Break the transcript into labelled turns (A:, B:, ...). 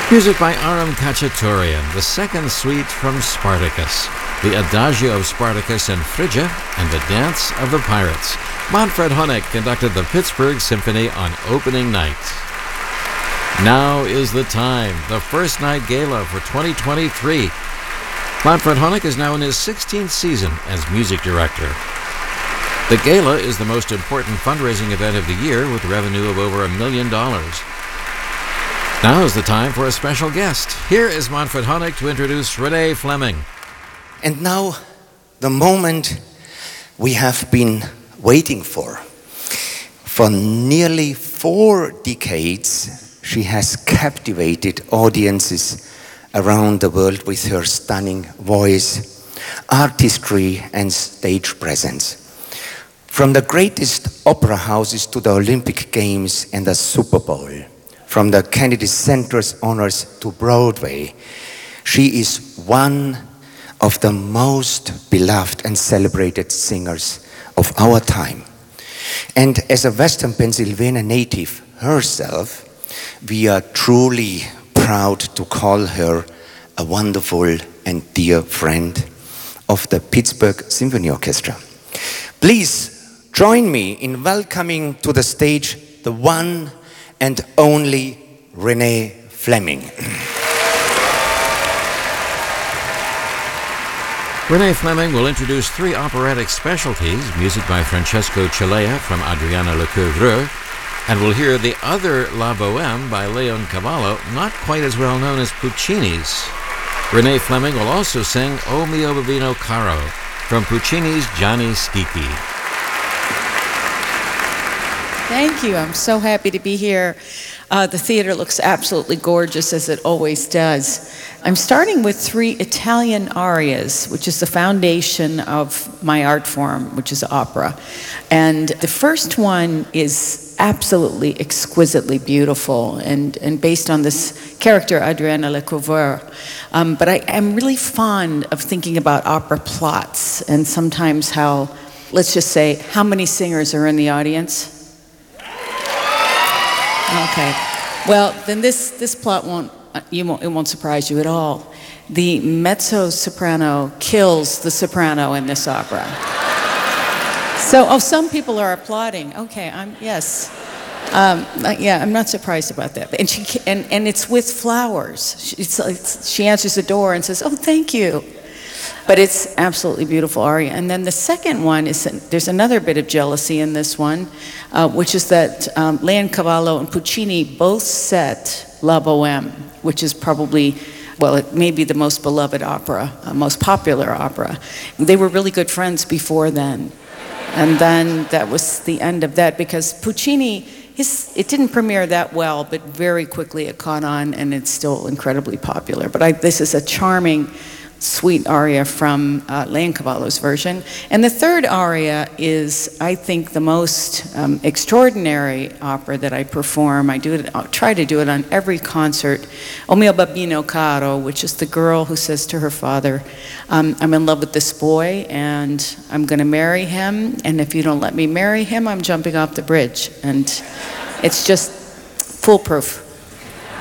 A: Music by Aram Khachaturian, the second suite from Spartacus, the Adagio of Spartacus and Phrygia, and the Dance of the Pirates. Manfred Honeck conducted the Pittsburgh Symphony on opening night. Now is the time, the first night gala for 2023. Manfred Honeck is now in his 16th season as music director. The gala is the most important fundraising event of the year with revenue of over $1 million. Now is the time for a special guest. Here is Manfred Honeck to introduce Renee Fleming.
B: And now, the moment we have been waiting for. For nearly 4 decades, she has captivated audiences around the world with her stunning voice, artistry, and stage presence. From the greatest opera houses to the Olympic Games and the Super Bowl, from the Kennedy Center's honors to Broadway, she is one of the most beloved and celebrated singers of our time. And as a Western Pennsylvania native herself, we are truly proud to call her a wonderful and dear friend of the Pittsburgh Symphony Orchestra. Please join me in welcoming to the stage the one and only Renee Fleming.
A: Renee Fleming will introduce 3 operatic specialties, music by Francesco Celea from Adriana Lecouvreur, and we'll hear the other La Bohème by Leoncavallo, not quite as well known as Puccini's. Renee Fleming will also sing O mio bambino caro from Puccini's Gianni Schicchi.
C: Thank you. I'm so happy to be here. The theater looks absolutely gorgeous, as it always does. I'm starting with 3 Italian arias, which is the foundation of my art form, which is opera. And the first one is absolutely exquisitely beautiful and based on this character, Adriana Lecouvreur. But I am really fond of thinking about opera plots and sometimes how, let's just say, how many singers are in the audience? Okay, well then this plot it won't surprise you at all. The mezzo-soprano kills the soprano in this opera. So, some people are applauding. Okay, yes, I'm not surprised about that. And it's with flowers. She answers the door and says, "Oh, thank you." But it's absolutely beautiful aria. And then the second one is, there's another bit of jealousy in this one, which is that Leoncavallo and Puccini both set La Bohème, which is probably, well, it may be the most beloved opera, most popular opera. They were really good friends before then. And then that was the end of that, because Puccini, it didn't premiere that well, but very quickly it caught on, and it's still incredibly popular. But this is a charming, sweet aria from Leoncavallo's version. And the third aria is, I think, the most extraordinary opera that I perform. I'll try to do it on every concert. O mio bambino caro, which is the girl who says to her father, I'm in love with this boy and I'm going to marry him, and if you don't let me marry him, I'm jumping off the bridge. And it's just foolproof.